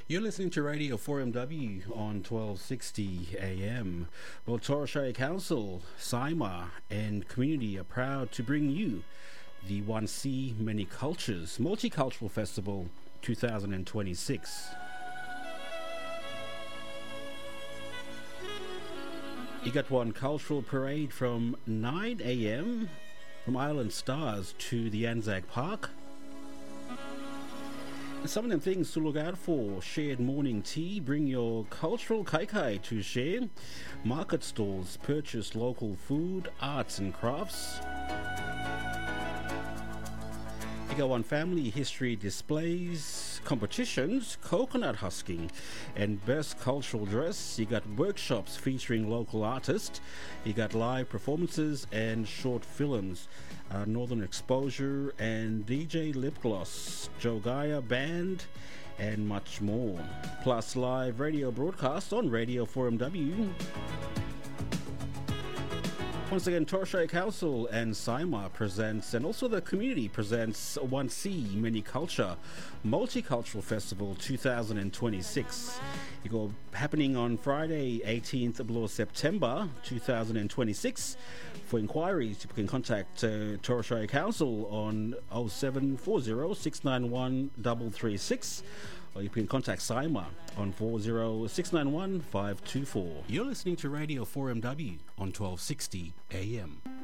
You're listening to Radio 4MW on 1260 AM. Well, Torres Strait Council, SIMA, and community are proud to bring you the 1C Many Cultures Multicultural Festival 2026. You got one cultural parade from 9 AM from Island Stars to the Anzac Park. And some of them things to look out for: shared morning tea, bring your cultural kai to share. Market stalls, purchase local food, arts and crafts. You got one family history displays, competitions, coconut husking, and best cultural dress. You got workshops featuring local artists. You got live performances and short films. Northern Exposure and DJ Lip Gloss, Joe Gaia Band, and much more. Plus live radio broadcast on Radio 4MW. Once again, Torres Strait Council and SIMA presents, and also the community presents, 1C Many Culture Multicultural Festival 2026. It go happening on Friday, 18th of September 2026. For inquiries, you can contact Torres Strait Council on 0740 691 336. Or you can contact SIMA on 40 You're listening to Radio 4MW on 1260 AM.